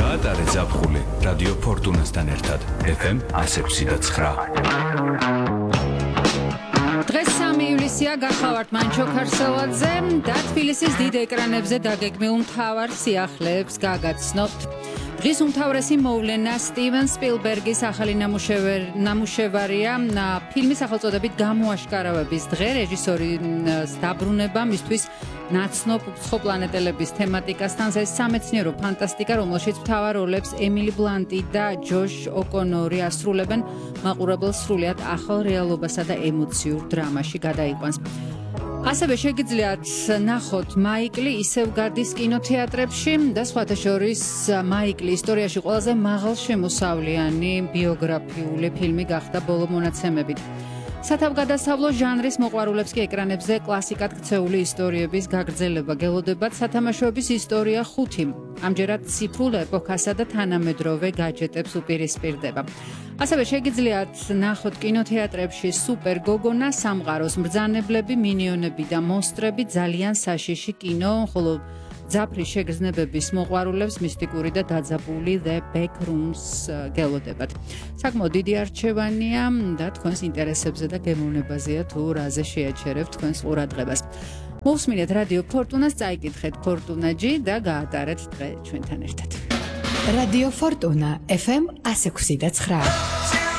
გაატარე ზაფხული რადიო ფორტუნასთან ერთად FM 106.9. დღეს 3 ივლისია, გახლავართ მანჩო ქარსელაძე და თბილისის დიდ ეკრანებზე დაგეგმილ მთავარ სიახლეებს გაგაცნობთ. დღის უმთავრესი მოვლენა სტივენ სპილბერგის ახალი ნამუშევარია ფილმის სახელწოდებით გამოაშკარავების დღე. რეჟისორის დაბრუნება მისთვის ნაცნობ უცხო პლანეტელების თემატიკასთან, ეს სამეცნიერო ფანტასტიკა, რომელშიც მთავარ როლებს ემილი ბლანტი და ჯოშ ოკონორი ასრულებენ მაყურებელს სრულიად ახალ რეალობასა და ემოციურ დრამაში გადაიყვანს. ასევე შეგიძლიათ ნახოთ მაიკლი ისევ გადის კინოთეატრებში და სხვათა შორის მაიკლი ისტორიაში ყველაზე მაღალშემოსავლიანი ბიოგრაფიული ფილმი გახდა ბოლო მონაცემებით. სათავგადასავლო ჟანრის მოყვარულებს კი ეკრანებზე კლასიკად ქცეული ისტორიების გაგრძელება გელოდებათ. სათამაშოების ისტორია 5 ამჯერად ციფრულ ეპოქასა და თანამედროვე გაჯეტებს უპირისპირდება. ასევე შეგიძლიათ ნახოთ კინოთეატრებში სუპერ გოგონა, სამყაროს მბრძანებლები, მინიონები და მონსტრები, ძალიან საშიში კინო, ხოლო ძაფრის შეგრძნებების მოყვარულებს მისტიკური და დაძაბული The Backrooms გელოდებათ. საკმაოდ დიდი არჩევანია და თქვენს ინტერესებზე და გემოვნებაზეა თუ რაზე შეაჩერებთ თქვენს ყურადღებას. მოვსმინეთ რადიო ფორტუნას, წაიკითხეთ ფორტუნაჯი და გაატარეთ დღე ჩვენთან ერთად. რადიო ფორტუნა FM 106.9.